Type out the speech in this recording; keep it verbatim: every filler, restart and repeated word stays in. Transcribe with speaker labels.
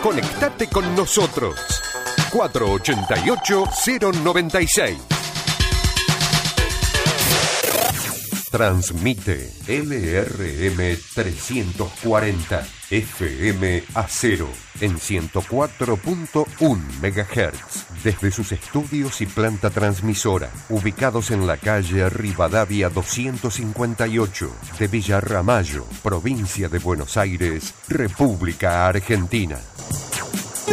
Speaker 1: Conectate con nosotros. cuatro ocho ocho, cero nueve seis. Transmite L R M trescientos cuarenta F M Acero en ciento cuatro punto uno megahertz desde sus estudios y planta transmisora ubicados en la calle Rivadavia doscientos cincuenta y ocho de Villa Ramallo, provincia de Buenos Aires, República Argentina.